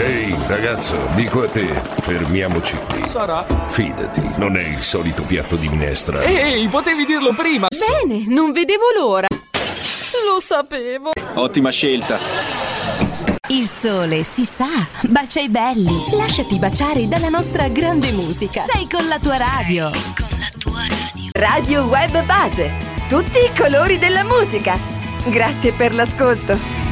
Ehi, ragazzo, dico a te, fermiamoci qui. Sarà. Fidati, non è il solito piatto di minestra. Ehi, potevi dirlo prima. Bene, non vedevo l'ora. Lo sapevo. Ottima scelta. Il sole, si sa, bacia i belli. Lasciati baciare dalla nostra grande musica. Sei con la tua radio. Radio Web Base. Tutti i colori della musica. Grazie per l'ascolto.